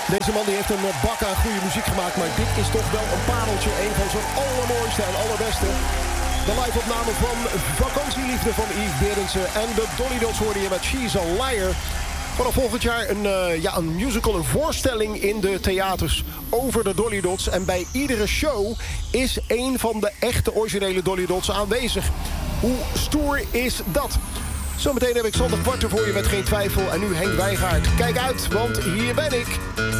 Deze man die heeft een bak aan goede muziek gemaakt, maar dit is toch wel een pareltje. Een van zijn allermooiste en allerbeste. De live-opname van Vakantieliefde van Yves Berendsen. En de Dolly Dots hoorde je met She's a Liar. Vanaf volgend jaar een musical, een voorstelling in de theaters over de Dolly Dots. En bij iedere show is een van de echte originele Dolly Dots aanwezig. Hoe stoer is dat? Zometeen heb ik Sander Kwarten voor je met Geen Twijfel. En nu Henk Wijngaard. Kijk uit, want hier ben ik.